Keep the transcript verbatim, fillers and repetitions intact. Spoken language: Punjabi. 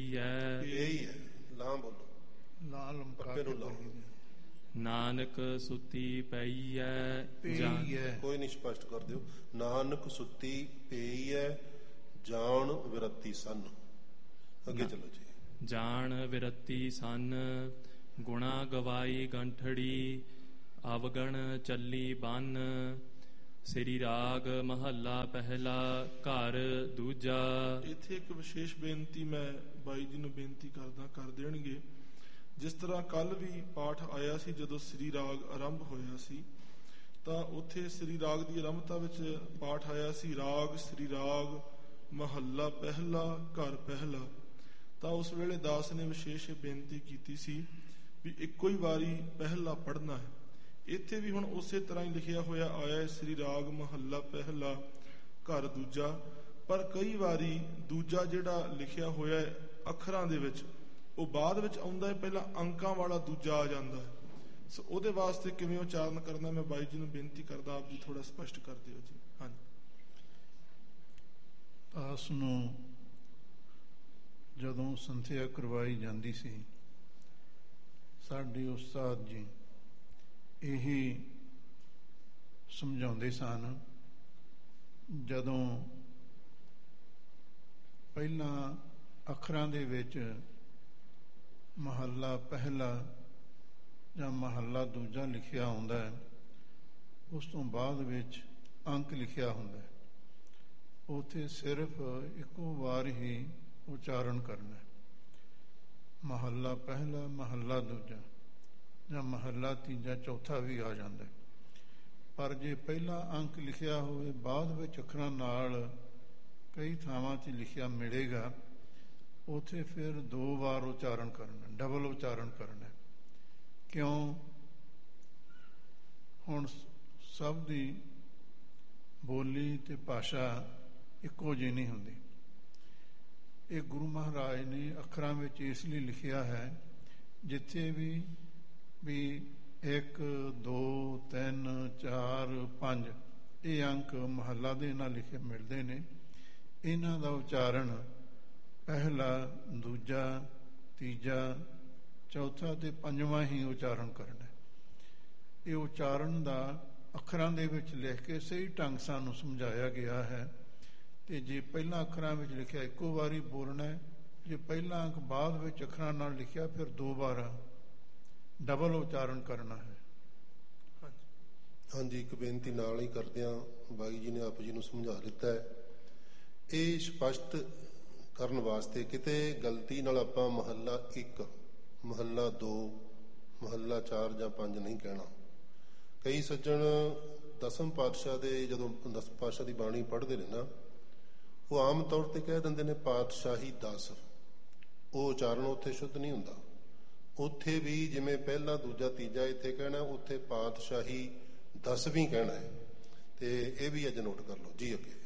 ਪਈਐ। ਇਹੀ ਹੈ ਲਾਂ ਬੋਲੋ, ਲਾਂ ਲਮਕਾ ਕੇ ਬੋਲੀ ਦੀ। ਨਾਨਕ ਸੁਤੀ ਪਈਐ। ਪਈ ਹੈ, ਕੋਈ ਨਹੀਂ, ਸਪਸ਼ਟ ਕਰ ਦਿਓ। ਨਾਨਕ ਸੁੱਤੀ ਪਈ ਹੈ ਜਾਣ ਵਿਰਤੀ ਸਨ। ਅੱਗੇ ਚਲੋ ਜੀ। ਜਾਣ ਵਿਰਤੀ ਸਨ ਗੁਣਾ ਗਵਾਈ ਗੰਠੜੀ ਅਵਗਣ ਚੱਲੀ ਬੰਨ। ਸ੍ਰੀ ਰਾਗ ਮਹੱਲਾ ਪਹਿਲਾ ਘਰ ਦੂਜਾ। ਇੱਥੇ ਇੱਕ ਵਿਸ਼ੇਸ਼ ਬੇਨਤੀ ਮੈਂ ਬਾਈ ਜੀ ਨੂੰ ਬੇਨਤੀ ਕਰਦਾ ਕਰ ਦੇਣਗੇ। ਜਿਸ ਤਰ੍ਹਾਂ ਕੱਲ ਵੀ ਪਾਠ ਆਇਆ ਸੀ, ਜਦੋਂ ਸ੍ਰੀ ਰਾਗ ਆਰੰਭ ਹੋਇਆ ਸੀ ਤਾਂ ਉੱਥੇ ਸ੍ਰੀ ਰਾਗ ਦੀ ਆਰੰਭਤਾ ਵਿੱਚ ਪਾਠ ਆਇਆ ਸੀ ਰਾਗ ਸ੍ਰੀ ਰਾਗ ਮਹੱਲਾ ਪਹਿਲਾ ਘਰ ਪਹਿਲਾ। ਤਾਂ ਉਸ ਵੇਲੇ ਦਾਸ ਨੇ ਵਿਸ਼ੇਸ਼ ਬੇਨਤੀ ਕੀਤੀ ਸੀ ਵੀ ਇੱਕੋ ਹੀ ਵਾਰੀ ਪਹਿਲਾ ਪੜ੍ਹਨਾ ਹੈ। ਇੱਥੇ ਵੀ ਹੁਣ ਉਸੇ ਤਰ੍ਹਾਂ ਹੀ ਲਿਖਿਆ ਹੋਇਆ ਆਇਆ ਸ੍ਰੀ ਰਾਗ ਮਹੱਲਾ ਪਹਿਲਾ ਘਰ ਦੂਜਾ, ਪਰ ਕਈ ਵਾਰੀ ਦੂਜਾ ਜਿਹੜਾ ਲਿਖਿਆ ਹੋਇਆ ਅੱਖਰਾਂ ਦੇ ਵਿੱਚ ਉਹ ਬਾਅਦ ਵਿੱਚ ਆਉਂਦਾ ਹੈ, ਪਹਿਲਾਂ ਅੰਕਾਂ ਵਾਲਾ ਦੂਜਾ ਆ ਜਾਂਦਾ ਹੈ। ਸੋ ਉਹਦੇ ਵਾਸਤੇ ਕਿਵੇਂ ਉਚਾਰਨ ਕਰਨਾ, ਮੈਂ ਬਾਈ ਜੀ ਨੂੰ ਬੇਨਤੀ ਕਰਦਾ ਆਪ ਜੀ ਥੋੜਾ ਸਪਸ਼ਟ ਕਰ ਦਿਓ ਜੀ। ਹਾਂਜੀ, ਦਾਸ ਨੂੰ ਜਦੋਂ ਸੰਥਿਆ ਕਰਵਾਈ ਜਾਂਦੀ ਸੀ, ਸਾਡੇ ਉਸਤਾਦ ਜੀ ਇਹੀ ਸਮਝਾਉਂਦੇ ਸਨ, ਜਦੋਂ ਪਹਿਲਾਂ ਅੱਖਰਾਂ ਦੇ ਵਿੱਚ ਮਹੱਲਾ ਪਹਿਲਾ ਜਾਂ ਮਹੱਲਾ ਦੂਜਾ ਲਿਖਿਆ ਹੁੰਦਾ ਹੈ, ਉਸ ਤੋਂ ਬਾਅਦ ਵਿੱਚ ਅੰਕ ਲਿਖਿਆ ਹੁੰਦਾ ਹੈ। ਉੱਥੇ ਸਿਰਫ ਇੱਕੋ ਵਾਰ ਹੀ ਉਚਾਰਨ ਕਰਨਾ ਹੈ, ਮਹੱਲਾ ਪਹਿਲਾ ਮਹੱਲਾ ਦੂਜਾ ਜਾਂ ਮਹੱਲਾ ਤੀਜਾ ਚੌਥਾ ਵੀ ਆ ਜਾਂਦਾ ਹੈ। ਪਰ ਜੇ ਪਹਿਲਾ ਅੰਕ ਲਿਖਿਆ ਹੋਵੇ, ਬਾਅਦ ਵਿੱਚ ਅੱਖਰਾਂ ਨਾਲ ਕਈ ਥਾਵਾਂ 'ਤੇ ਲਿਖਿਆ ਮਿਲੇਗਾ, ਉੱਥੇ ਫਿਰ ਦੋ ਵਾਰ ਉਚਾਰਨ ਕਰਨਾ, ਡਬਲ ਉਚਾਰਨ ਕਰਨਾ। ਕਿਉਂ? ਹੁਣ ਸਭ ਦੀ ਬੋਲੀ ਤੇ ਭਾਸ਼ਾ ਇੱਕੋ ਜਿਹੀ ਨਹੀਂ ਹੁੰਦੀ। ਇਹ ਗੁਰੂ ਮਹਾਰਾਜ ਨੇ ਅੱਖਰਾਂ ਵਿੱਚ ਇਸ ਲਈ ਲਿਖਿਆ ਹੈ, ਜਿੱਥੇ ਵੀ ਵੀ ਇੱਕ ਦੋ ਤਿੰਨ ਚਾਰ ਪੰਜ ਇਹ ਅੰਕ ਮਹੱਲਾ ਦੇ ਨਾਲ ਲਿਖੇ ਮਿਲਦੇ ਨੇ, ਇਹਨਾਂ ਦਾ ਉਚਾਰਨ ਪਹਿਲਾ ਦੂਜਾ ਤੀਜਾ ਚੌਥਾ ਤੇ ਪੰਜਵਾਂ ਹੀ ਉਚਾਰਨ ਕਰਨਾ। ਇਹ ਉਚਾਰਨ ਦਾ ਅੱਖਰਾਂ ਦੇ ਵਿੱਚ ਲਿਖ ਕੇ ਸਹੀ ਢੰਗ ਸਾਨੂੰ ਸਮਝਾਇਆ ਗਿਆ ਹੈ। ਤੇ ਜੇ ਪਹਿਲਾਂ ਅੱਖਰਾਂ ਵਿੱਚ ਲਿਖਿਆ ਇੱਕੋ ਵਾਰੀ ਬੋਲਣਾ ਹੈ, ਜੇ ਪਹਿਲਾ ਅੰਕ ਬਾਅਦ ਵਿੱਚ ਅੱਖਰਾਂ ਨਾਲ ਲਿਖਿਆ ਫਿਰ ਦੋ ਵਾਰ ਡਬਲ ਉਚਾਰਨ ਕਰਨਾ ਹੈ। ਹਾਂਜੀ, ਇੱਕ ਬੇਨਤੀ ਨਾਲ ਹੀ ਕਰਦਿਆਂ ਬਾਈ ਜੀ ਨੇ ਆਪ ਜੀ ਨੂੰ ਸਮਝਾ ਦਿੱਤਾ ਹੈ। ਇਹ ਸਪਸ਼ਟ ਕਰਨ ਵਾਸਤੇ ਕਿਤੇ ਗਲਤੀ ਨਾਲ ਆਪਾਂ ਮਹੱਲਾ ਇੱਕ ਮਹੱਲਾ ਦੋ ਮਹੱਲਾ ਚਾਰ ਜਾਂ ਪੰਜ ਨਹੀਂ ਕਹਿਣਾ। ਕਈ ਸੱਜਣ ਦਸਮ ਪਾਤਸ਼ਾਹ ਦੇ ਜਦੋਂ ਦਸਮ ਪਾਤਸ਼ਾਹ ਦੀ ਬਾਣੀ ਪੜ੍ਹਦੇ ਨੇ ਨਾ, ਉਹ ਆਮ ਤੌਰ 'ਤੇ ਕਹਿ ਦਿੰਦੇ ਨੇ ਪਾਤਸ਼ਾਹੀ ਦਸ। ਉਹ ਉਚਾਰਨ ਉੱਥੇ ਸ਼ੁੱਧ ਨਹੀਂ ਹੁੰਦਾ। ਉੱਥੇ ਵੀ ਜਿਵੇਂ ਪਹਿਲਾ ਦੂਜਾ ਤੀਜਾ ਇੱਥੇ ਕਹਿਣਾ, ਉੱਥੇ ਪਾਤਸ਼ਾਹੀ ਦਸ ਵੀ ਕਹਿਣਾ ਹੈ। ਤੇ ਇਹ ਵੀ ਅੱਜ ਨੋਟ ਕਰ ਲਓ ਜੀ। ਅੱਗੇ